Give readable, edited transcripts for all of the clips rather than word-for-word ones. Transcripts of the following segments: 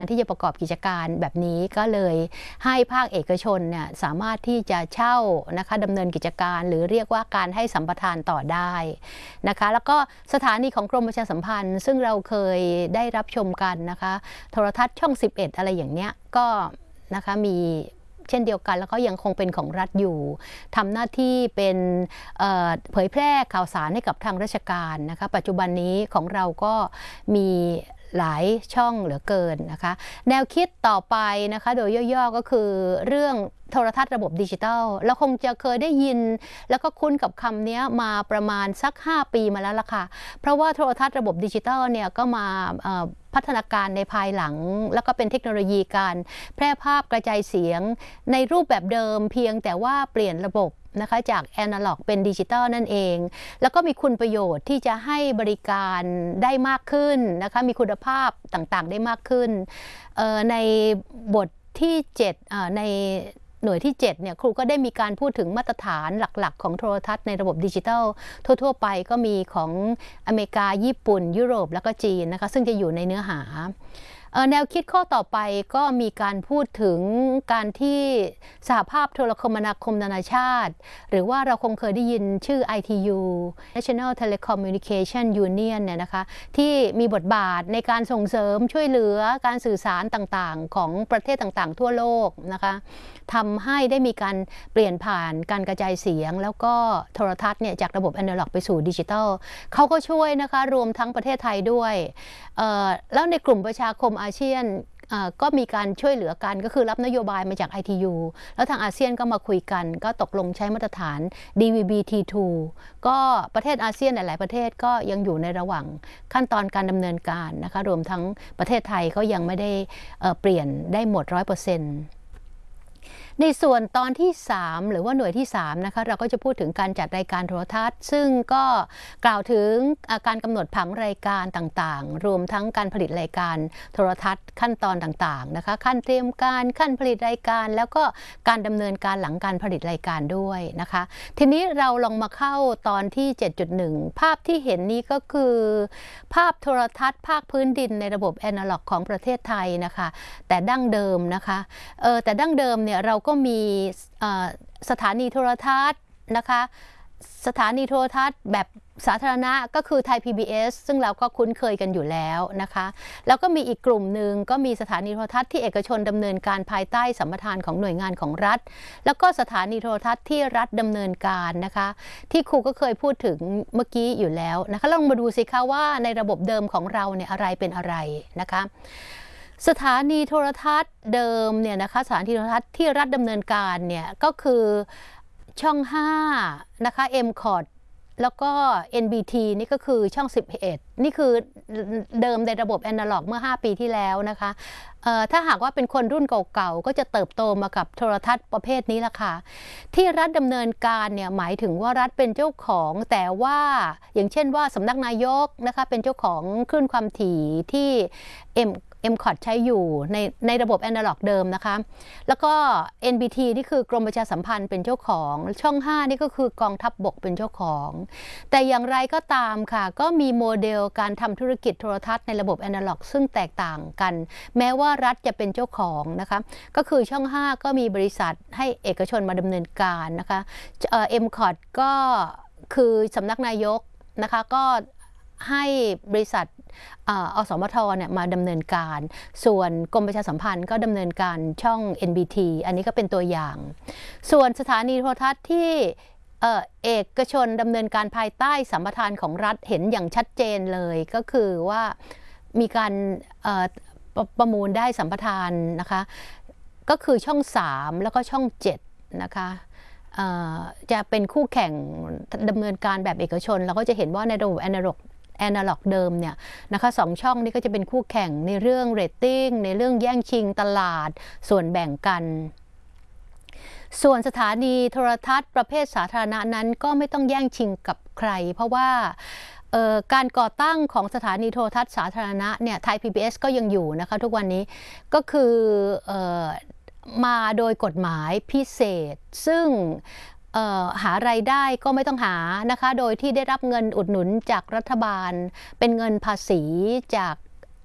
ที่จะประกอบกิจการแบบนี้ก็เลยให้ภาคเอกชนเนี่ยสามารถที่จะเช่านะคะดำเนินกิจการหรือเรียกว่าการให้สัมปทานต่อได้นะคะแล้วก็สถานีของกรมประชาสัมพันธ์ซึ่งเราเคยได้รับชมกันนะคะโทรทัศน์ช่อง11อะไรอย่างเนี้ยก็นะคะมีเช่นเดียวกันแล้วก็ยังคงเป็นของรัฐอยู่ทำหน้าที่เป็นเผยแพร่ข่าวสารให้กับทางราชการนะคะปัจจุบันนี้ของเราก็มีหลายช่องเหลือเกินนะคะแนวคิดต่อไปนะคะโดยย่อๆก็คือเรื่องโทรทัศน์ระบบดิจิทัลเราคงจะเคยได้ยินแล้วก็คุ้นกับคำนี้มาประมาณสัก5 ปีมาแล้วล่ะค่ะเพราะว่าโทรทัศน์ระบบดิจิทัลเนี่ยก็มาพัฒนาการในภายหลังแล้วก็เป็นเทคโนโลยีการแพร่ภาพกระจายเสียงในรูปแบบเดิมเพียงแต่ว่าเปลี่ยนระบบนะคะจากแอนะล็อกเป็นดิจิตอลนั่นเองแล้วก็มีคุณประโยชน์ที่จะให้บริการได้มากขึ้นนะคะมีคุณภาพต่างๆได้มากขึ้นในบทที่7ในหน่วยที่7เนี่ยครูก็ได้มีการพูดถึงมาตรฐานหลักๆของโทรทัศน์ในระบบดิจิทัลทั่วๆไปก็มีของอเมริกาญี่ปุ่นยุโรปแล้วก็จีนนะคะซึ่งจะอยู่ในเนื้อหาแนวคิดข้อต่อไปก็มีการพูดถึงการที่สหภาพโทรคมนาคมนานาชาติหรือว่าเราคงเคยได้ยินชื่อ ITU National Telecommunication Union เนี่ยนะคะที่มีบทบาทในการส่งเสริมช่วยเหลือการสื่อสารต่างๆของประเทศต่างๆทั่วโลกนะคะทำให้ได้มีการเปลี่ยนผ่านการกระจายเสียงแล้วก็โทรทัศน์เนี่ยจากระบบแอนะล็อกไปสู่ดิจิทัลเขาก็ช่วยนะคะรวมทั้งประเทศไทยด้วยแล้วในกลุ่มประชาคมอาเซียนก็มีการช่วยเหลือกันก็คือรับนโยบายมาจาก ITU แล้วทางอาเซียนก็มาคุยกันก็ตกลงใช้มาตรฐาน DVB-T2 ก็ประเทศอาเซียนหลายๆประเทศก็ยังอยู่ในระหว่างขั้นตอนการดำเนินการนะคะรวมทั้งประเทศไทยก็ยังไม่ได้เปลี่ยนได้หมด 100%ในส่วนตอนที่3หรือว่าหน่วยที่3นะคะเราก็จะพูดถึงการจัดรายการโทรทัศน์ซึ่งก็กล่าวถึงการกำหนดผังรายการต่างๆรวมทั้งการผลิตรายการโทรทัศน์ขั้นตอนต่างๆนะคะขั้นเตรียมการขั้นผลิตรายการแล้วก็การดำเนินการหลังการผลิตรายการด้วยนะคะทีนี้เราลองมาเข้าตอนที่ 7.1 ภาพที่เห็นนี้ก็คือภาพโทรทัศน์ภาคพื้นดินในระบบแอนะล็อกของประเทศไทยนะคะแต่ดั้งเดิมนะคะแต่ดั้งเดิมเนี่ยเราก็มีสถานีโทรทัศน์นะคะสถานีโทรทัศน์แบบสาธารณะก็คือไทย PBS ซึ่งเราก็คุ้นเคยกันอยู่แล้วนะคะแล้วก็มีอีกกลุ่มหนึ่งก็มีสถานีโทรทัศน์ที่เอกชนดำเนินการภายใต้สัมปทานของหน่วยงานของรัฐแล้วก็สถานีโทรทัศน์ที่รัฐดำเนินการนะคะที่ครูก็เคยพูดถึงเมื่อกี้อยู่แล้วนะคะลองมาดูสิคะว่าในระบบเดิมของเราเนี่ยอะไรเป็นอะไรนะคะสถานีโทรทัศน์เดิมเนี่ยนะคะสถานีโทรทัศน์ที่รัฐดำเนินการเนี่ยก็คือช่อง5นะคะ MCOT แล้วก็ NBT นี่ก็คือช่อง11นี่คือเดิมในระบบแอนะล็อกเมื่อ5 ปีที่แล้วนะคะถ้าหากว่าเป็นคนรุ่นเก่าๆก็จะเติบโตมากับโทรทัศน์ประเภทนี้ละค่ะที่รัฐดำเนินการเนี่ยหมายถึงว่ารัฐเป็นเจ้าของแต่ว่าอย่างเช่นว่าสำนักนายกนะคะเป็นเจ้าของคลื่นความถี่ที่ MCOT ใช้อยู่ในระบบแอนะล็อกเดิมนะคะแล้วก็ NBT นี่คือกรมประชาสัมพันธ์เป็นเจ้าของช่อง5นี่ก็คือกองทัพบกเป็นเจ้าของแต่อย่างไรก็ตามค่ะก็มีโมเดลการทำธุรกิจโทรทัศน์ในระบบแอนะล็อกซึ่งแตกต่างกันแม้ว่ารัฐจะเป็นเจ้าของนะคะก็คือช่อง5ก็มีบริษัทให้เอกชนมาดำเนินการนะคะMCOT ก็คือสำนักนายกนะคะก็ให้บริษัทอสมทเนี่ยมาดำเนินการส่วนกรมประชาสัมพันธ์ก็ดำเนินการช่อง NBT อันนี้ก็เป็นตัวอย่างส่วนสถานีโทรทัศน์ที่เอกชนดำเนินการภายใต้สัมปทานของรัฐเห็นอย่างชัดเจนเลยก็คือว่ามีการประมูลได้สัมปทานนะคะก็คือช่อง3แล้วก็ช่อง7นะคะจะเป็นคู่แข่งดำเนินการแบบเอกชนเราก็จะเห็นว่าในระบบแอนะล็อกเดิมเนี่ยนะคะ2 ช่องนี้ก็จะเป็นคู่แข่งในเรื่องเรตติ้งในเรื่องแย่งชิงตลาดส่วนแบ่งกันส่วนสถานีโทรทัศน์ประเภทสาธารณะนั้นก็ไม่ต้องแย่งชิงกับใครเพราะว่าการก่อตั้งของสถานีโทรทัศน์สาธารณะเนี่ยไทย PBS ก็ยังอยู่นะคะทุกวันนี้ก็คือมาโดยกฎหมายพิเศษซึ่งหารายได้ก็ไม่ต้องหานะคะโดยที่ได้รับเงินอุดหนุนจากรัฐบาลเป็นเงินภาษีจาก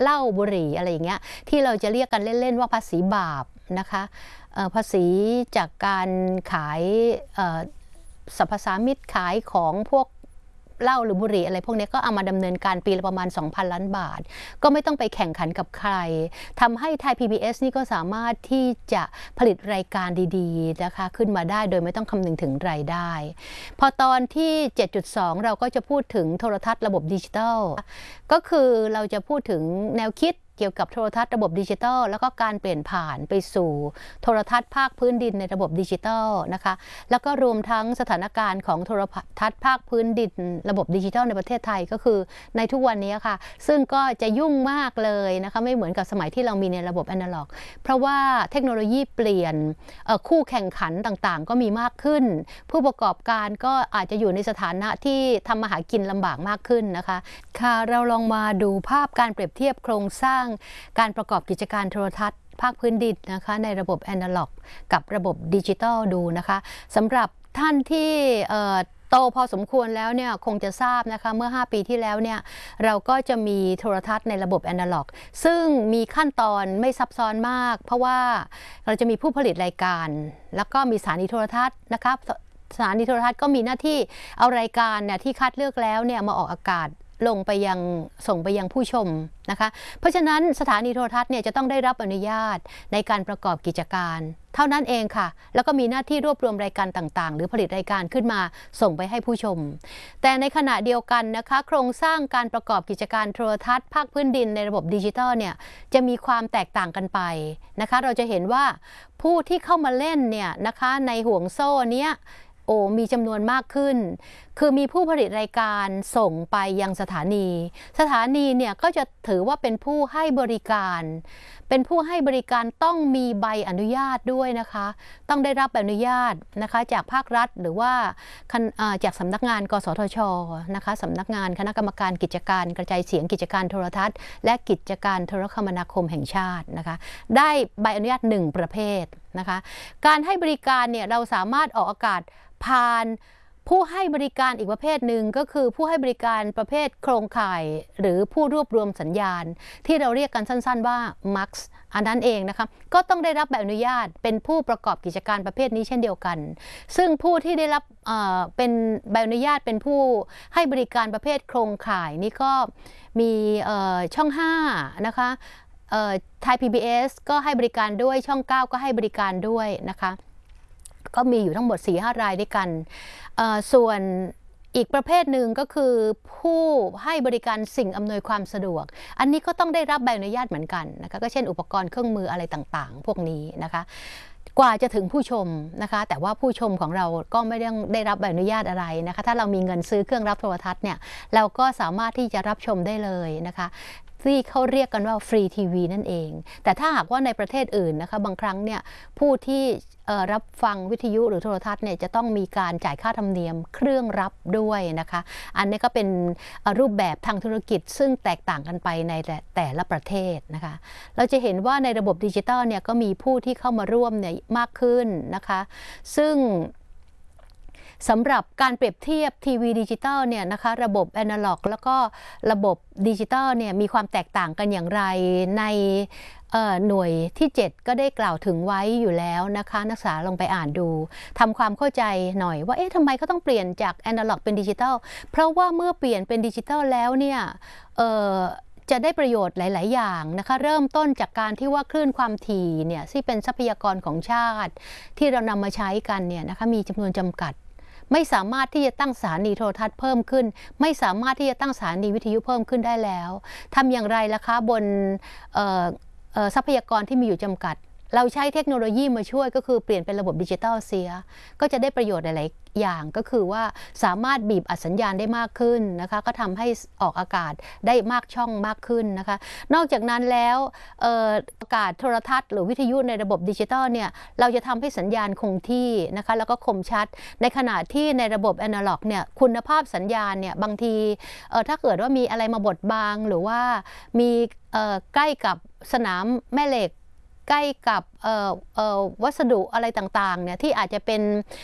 เหล้าบุหรี่อะไรอย่างเงี้ยที่เราจะเรียกกันเล่นๆว่าภาษีบาปนะคะภาษีจากการขายสรรพสามิตขายของพวกเหล้าหรือบุหรี่อะไรพวกนี้ก็เอามาดำเนินการปีละประมาณ 2,000 ล้านบาทก็ไม่ต้องไปแข่งขันกับใครทำให้ไทย PBS นี่ก็สามารถที่จะผลิตรายการดีๆนะคะขึ้นมาได้โดยไม่ต้องคำนึงถึงรายได้พอตอนที่ 7.2 เราก็จะพูดถึงโทรทัศน์ระบบดิจิทัลก็คือเราจะพูดถึงแนวคิดเกี่ยวกับโทรทัศน์ระบบดิจิทัลแล้วก็การเปลี่ยนผ่านไปสู่โทรทัศน์ภาคพื้นดินในระบบดิจิทัลนะคะแล้วก็รวมทั้งสถานการณ์ของโทรทัศน์ภาคพื้นดินระบบดิจิทัลในประเทศไทยก็คือในทุกวันนี้ค่ะซึ่งก็จะยุ่งมากเลยนะคะไม่เหมือนกับสมัยที่เรามีในระบบแอนะล็อกเพราะว่าเทคโนโลยีเปลี่ยนคู่แข่งขันต่างๆก็มีมากขึ้นผู้ประกอบการก็อาจจะอยู่ในสถานะที่ทำมาหากินลำบากมากขึ้นนะคะค่ะเราลองมาดูภาพการเปรียบเทียบโครงสร้างการประกอบกิจการโทรทัศน์ภาคพื้นดินนะคะในระบบแอนะล็อกกับระบบดิจิทัลดูนะคะสำหรับท่านที่โตพอสมควรแล้วเนี่ยคงจะทราบนะคะเมื่อ5 ปีที่แล้วเนี่ยเราก็จะมีโทรทัศน์ในระบบแอนะล็อกซึ่งมีขั้นตอนไม่ซับซ้อนมากเพราะว่าเราจะมีผู้ผลิตรายการแล้วก็มีสถานีโทรทัศน์นะคะสถานีโทรทัศน์ก็มีหน้าที่เอารายการเนี่ยที่คัดเลือกแล้วเนี่ยมาออกอากาศส่งไปยังผู้ชมนะคะเพราะฉะนั้นสถานีโทรทัศน์เนี่ยจะต้องได้รับอนุญาตในการประกอบกิจการเท่านั้นเองค่ะแล้วก็มีหน้าที่รวบรวมรายการต่างๆหรือผลิตรายการขึ้นมาส่งไปให้ผู้ชมแต่ในขณะเดียวกันนะคะโครงสร้างการประกอบกิจการโทรทัศน์ภาคพื้นดินในระบบดิจิทัลเนี่ยจะมีความแตกต่างกันไปนะคะเราจะเห็นว่าผู้ที่เข้ามาเล่นเนี่ยนะคะในห่วงโซ่เนี้ยมีจำนวนมากขึ้นคือมีผู้ผลิตรายการส่งไปยังสถานีเนี่ยก็จะถือว่าเป็นผู้ให้บริการต้องมีใบอนุญาตด้วยนะคะต้องได้รับใบอนุญาตนะคะจากภาครัฐหรือว่าจากสำนักงานกสทชนะคะสำนักงานคณะกรรมการกิจการกระจายเสียงกิจการโทรทัศน์และกิจการโทรคมนาคมแห่งชาตินะคะได้ใบอนุญาต1 ประเภทนะคะการให้บริการเนี่ยเราสามารถออกอากาศผ่านผู้ให้บริการอีกประเภทหนึ่งก็คือผู้ให้บริการประเภทโครงข่ายหรือผู้รวบรวมสัญญาณที่เราเรียกกันสั้นๆว่า MUX อันนั้นเองนะคะก็ต้องได้รับใบอนุญาตเป็นผู้ประกอบกิจการประเภทนี้เช่นเดียวกันซึ่งผู้ที่ได้รับเป็นใบอนุญาตเป็นผู้ให้บริการประเภทโครงข่ายนี่ก็มีช่อง5นะคะไทย PBS ก็ให้บริการด้วยช่อง 9ก็ให้บริการด้วยนะคะก็มีอยู่ทั้งหมด 4-5 รายด้วยกันส่วนอีกประเภทหนึ่งก็คือผู้ให้บริการสิ่งอำนวยความสะดวกอันนี้ก็ต้องได้รับใบอนุญาตเหมือนกันนะคะก็เช่นอุปกรณ์เครื่องมืออะไรต่างๆพวกนี้นะคะกว่าจะถึงผู้ชมนะคะแต่ว่าผู้ชมของเราก็ไม่ได้รับใบอนุญาตอะไรนะคะถ้าเรามีเงินซื้อเครื่องรับโทรทัศน์เนี่ยเราก็สามารถที่จะรับชมได้เลยนะคะที่เขาเรียกกันว่าฟรีทีวีนั่นเองแต่ถ้าหากว่าในประเทศอื่นนะคะบางครั้งเนี่ยผู้ที่รับฟังวิทยุหรือโทรทัศน์เนี่ยจะต้องมีการจ่ายค่าธรรมเนียมเครื่องรับด้วยนะคะอันนี้ก็เป็นรูปแบบทางธุรกิจซึ่งแตกต่างกันไปในแต่ละประเทศนะคะเราจะเห็นว่าในระบบดิจิทัลเนี่ยก็มีผู้ที่เข้ามาร่วมเนี่ยมากขึ้นนะคะซึ่งสำหรับการเปรียบเทียบทีวีดิจิตอลเนี่ยนะคะระบบแอนะล็อกแล้วก็ระบบดิจิตอลเนี่ยมีความแตกต่างกันอย่างไรในหน่วยที่ 7ก็ได้กล่าวถึงไว้อยู่แล้วนะคะนักศึกษาลองไปอ่านดูทำความเข้าใจหน่อยว่าทำไมเขาต้องเปลี่ยนจากแอนะล็อกเป็นดิจิตอลเพราะว่าเมื่อเปลี่ยนเป็นดิจิตอลแล้วเนี่ยจะได้ประโยชน์หลายๆอย่างนะคะเริ่มต้นจากการที่ว่าคลื่นความถี่เนี่ยที่เป็นทรัพยากรของชาติที่เรานำมาใช้กันเนี่ยนะคะมีจำนวนจำกัดไม่สามารถที่จะตั้งสถานีโทรทัศน์เพิ่มขึ้นไม่สามารถที่จะตั้งสถานีวิทยุเพิ่มขึ้นได้แล้วทำอย่างไรล่ะคะบนทรัพยากรที่มีอยู่จำกัดเราใช้เทคโนโลยีมาช่วยก็คือเปลี่ยนเป็นระบบดิจิทัลเสียก็จะได้ประโยชน์หลายๆอย่างก็คือว่าสามารถบีบอัดสัญญาณได้มากขึ้นนะคะก็ทำให้ออกอากาศได้มากช่องมากขึ้นนะคะนอกจากนั้นแล้วอากาศโทรทัศน์หรือวิทยุในระบบดิจิทัลเนี่ยเราจะทำให้สัญญาณคงที่นะคะแล้วก็คมชัดในขณะที่ในระบบแอนะล็อกเนี่ยคุณภาพสัญญาณเนี่ยบางทีถ้าเกิดว่ามีอะไรมาบดบังหรือว่ามีใกล้กับสนามแม่เหล็กใกล้กับวัสดุอะไรต่างๆเนี่ยที่อาจจะเป็น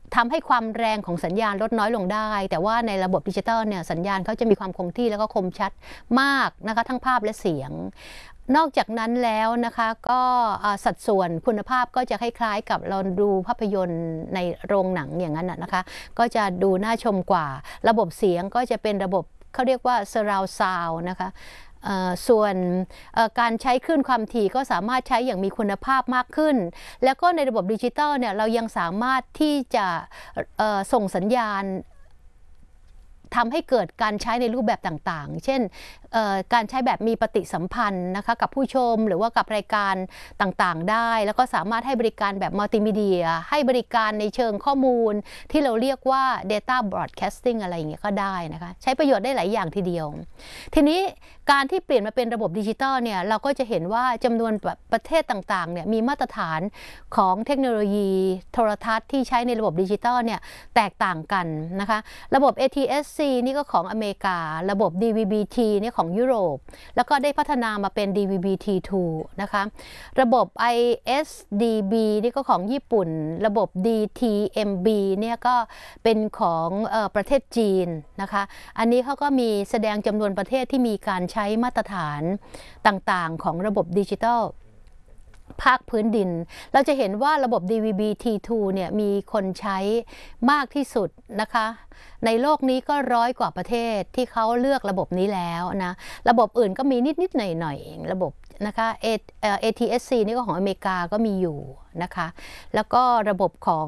ทำให้ความแรงของสัญญาณลดน้อยลงได้แต่ว่าในระบบดิจิตอลเนี่ยสัญญาณเขาจะมีความคงที่แล้วก็คมชัดมากนะคะทั้งภาพและเสียงนอกจากนั้นแล้วนะคะก็สัดส่วนคุณภาพก็จะคล้ายๆกับเราดูภาพยนตร์ในโรงหนังอย่างนั้นนะคะก็จะดูน่าชมกว่าระบบเสียงก็จะเป็นระบบเขาเรียกว่า surround sound นะคะส่วนการใช้คลื่นความถี่ก็สามารถใช้อย่างมีคุณภาพมากขึ้นแล้วก็ในระบบดิจิตอลเนี่ยเรายังสามารถที่จะส่งสัญญาณทำให้เกิดการใช้ในรูปแบบต่างๆเช่นการใช้แบบมีปฏิสัมพันธ์นะคะกับผู้ชมหรือว่ากับรายการต่างๆได้แล้วก็สามารถให้บริการแบบมัลติมีเดียให้บริการในเชิงข้อมูลที่เราเรียกว่า Data Broadcasting อะไรอย่างเงี้ยก็ได้นะคะใช้ประโยชน์ได้หลายอย่างทีเดียวทีนี้การที่เปลี่ยนมาเป็นระบบดิจิตอลเนี่ยเราก็จะเห็นว่าจำนวนประเทศต่างๆเนี่ยมีมาตรฐานของเทคโนโลยีโทรทัศน์ที่ใช้ในระบบดิจิตอลเนี่ยแตกต่างกันนะคะระบบ ATSC นี่ก็ของอเมริการะบบ DVB-T นี่ของยุโรปแล้วก็ได้พัฒนามาเป็น DVB-T2 นะคะระบบ ISDB นี่ก็ของญี่ปุ่นระบบ DTMB เนี่ยก็เป็นของประเทศจีนนะคะอันนี้เขาก็มีแสดงจำนวนประเทศที่มีการใช้มาตรฐานต่างๆของระบบดิจิทัลภาคพื้นดินเราจะเห็นว่าระบบ DVB-T2 เนี่ยมีคนใช้มากที่สุดนะคะในโลกนี้ก็100 กว่าประเทศที่เขาเลือกระบบนี้แล้วนะระบบอื่นก็มีนิดๆหน่อยๆเองระบบนะคะ ATSC นี่ก็ของอเมริกาก็มีอยู่นะคะแล้วก็ระบบของ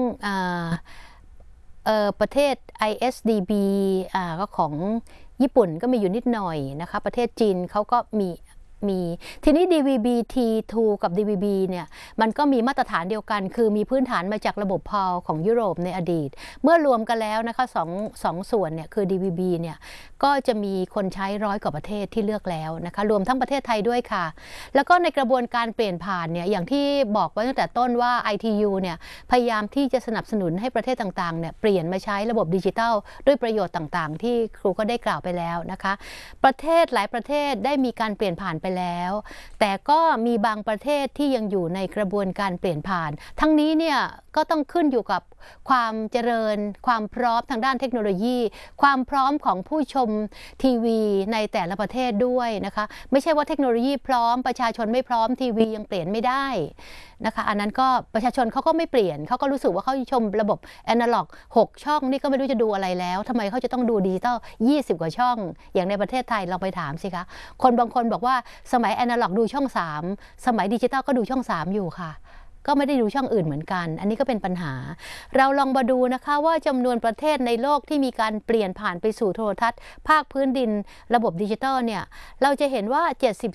ประเทศ ISDB ก็ของญี่ปุ่นก็มีอยู่นิดหน่อยนะคะประเทศจีนเขาก็มีทีนี้ DVB-T2 กับ DVB เนี่ยมันก็มีมาตรฐานเดียวกันคือมีพื้นฐานมาจากระบบ PAL ของยุโรปในอดีตเมื่อรวมกันแล้วนะคะสองส่วนเนี่ยคือ DVB เนี่ยก็จะมีคนใช้100 กว่าประเทศที่เลือกแล้วนะคะรวมทั้งประเทศไทยด้วยค่ะแล้วก็ในกระบวนการเปลี่ยนผ่านเนี่ยอย่างที่บอกไว้ตั้งแต่ต้นว่า ITU เนี่ยพยายามที่จะสนับสนุนให้ประเทศต่างๆเนี่ยเปลี่ยนมาใช้ระบบดิจิทัลด้วยประโยชน์ต่างๆที่ครูก็ได้กล่าวไปแล้วนะคะประเทศหลายประเทศได้มีการเปลี่ยนผ่านไปแล้วแต่ก็มีบางประเทศที่ยังอยู่ในกระบวนการเปลี่ยนผ่านทั้งนี้เนี่ยก็ต้องขึ้นอยู่กับความเจริญความพร้อมทางด้านเทคโนโลยีความพร้อมของผู้ชมทีวีในแต่ละประเทศด้วยนะคะไม่ใช่ว่าเทคโนโลยีพร้อมประชาชนไม่พร้อมทีวียังเปลี่ยนไม่ได้นะคะอันนั้นก็ประชาชนเขาก็ไม่เปลี่ยนเขาก็รู้สึกว่าเขาชมระบบแอนาล็อก6 ช่องนี่ก็ไม่รู้จะดูอะไรแล้วทำไมเขาจะต้องดูดิจิตอล20 กว่าช่องอย่างในประเทศไทยลองไปถามสิคะคนบางคนบอกว่าสมัยแอนาล็อกดูช่อง3สมัยดิจิตอลก็ดูช่อง3อยู่ค่ะก็ไม่ได้ดูช่องอื่นเหมือนกันอันนี้ก็เป็นปัญหาเราลองมาดูนะคะว่าจำนวนประเทศในโลกที่มีการเปลี่ยนผ่านไปสู่โทรทัศน์ภาคพื้นดินระบบดิจิตอลเนี่ยเราจะเห็นว่า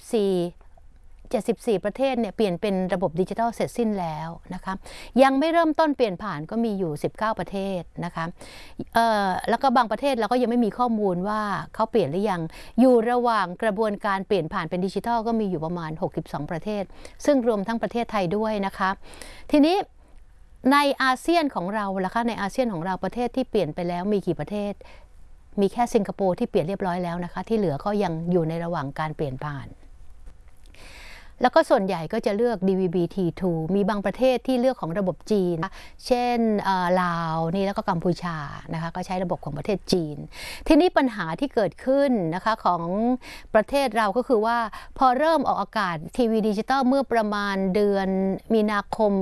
74 ประเทศเนี่ยเปลี่ยนเป็นระบบดิจิทัลเสร็จสิ้นแล้วนะคะยังไม่เริ่มต้นเปลี่ยนผ่านก็มีอยู่19 ประเทศนะคะแล้วก็บางประเทศเราก็ยังไม่มีข้อมูลว่าเขาเปลี่ยนหรือยังอยู่ระหว่างกระบวนการเปลี่ยนผ่านเป็นดิจิทัลก็มีอยู่ประมาณ62 ประเทศซึ่งรวมทั้งประเทศไทยด้วยนะคะทีนี้ในอาเซียนของเราล่ะคะในอาเซียนของเราประเทศที่เปลี่ยนไปแล้วมีกี่ประเทศมีแค่สิงคโปร์ที่เปลี่ยนเรียบร้อยแล้วนะคะที่เหลือก็ยังอยู่ในระหว่างการเปลี่ยนผ่านแล้วก็ส่วนใหญ่ก็จะเลือก DVB-T2 มีบางประเทศที่เลือกของระบบจีนเช่นลาวนี่แล้วก็กัมพูชานะคะก็ใช้ระบบของประเทศจีนทีนี้ปัญหาที่เกิดขึ้นนะคะของประเทศเราก็คือว่าพอเริ่มออกอากาศทีวีดิจิตอลเมื่อประมาณเดือนมีนาคม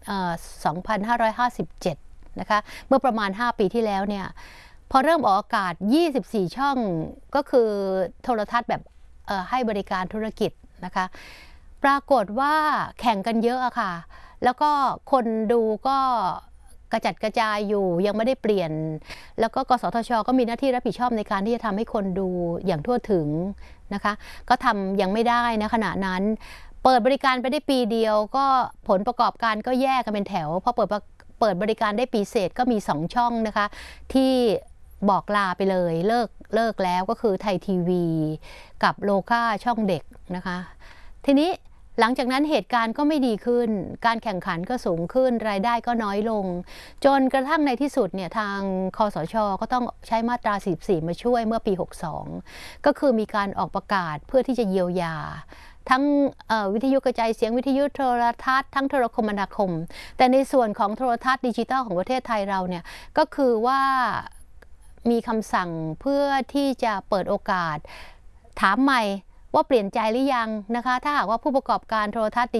2557นะคะเมื่อประมาณ5 ปีที่แล้วเนี่ยพอเริ่มออกอากาศ24 ช่องก็คือโทรทัศน์แบบให้บริการธุรกิจนะคะปรากฏว่าแข่งกันเยอะอะค่ะแล้วก็คนดูก็กระจัดกระจายอยู่ยังไม่ได้เปลี่ยนแล้วก็กสทช.ก็มีหน้าที่รับผิดชอบในการที่จะทำให้คนดูอย่างทั่วถึงนะคะก็ทำยังไม่ได้นะขณะนั้นเปิดบริการไปได้ปีเดียวก็ผลประกอบการก็แยกกันเป็นแถวพอเปิดบริการได้ปีเศษก็มี2 ช่องนะคะที่บอกลาไปเลยเลิกแล้วก็คือไทยทีวีกับโลค่าช่องเด็กนะคะทีนี้หลังจากนั้นเหตุการณ์ก็ไม่ดีขึ้นการแข่งขันก็สูงขึ้นรายได้ก็น้อยลงจนกระทั่งในที่สุดเนี่ยทางคสช.ก็ต้องใช้มาตรา44มาช่วยเมื่อปี62ก็คือมีการออกประกาศเพื่อที่จะเยียวยาทั้งวิทยุกระจายเสียงวิทยุโทรทัศน์ทั้งโทรคมนาคมแต่ในส่วนของโทรทัศน์ดิจิทัลของประเทศไทยเราเนี่ยก็คือว่ามีคำสั่งเพื่อที่จะเปิดโอกาสถามใหม่ว่าเปลี่ยนใจหรือยังนะคะถ้าหากว่าผู้ประกอบการโทรทัศน์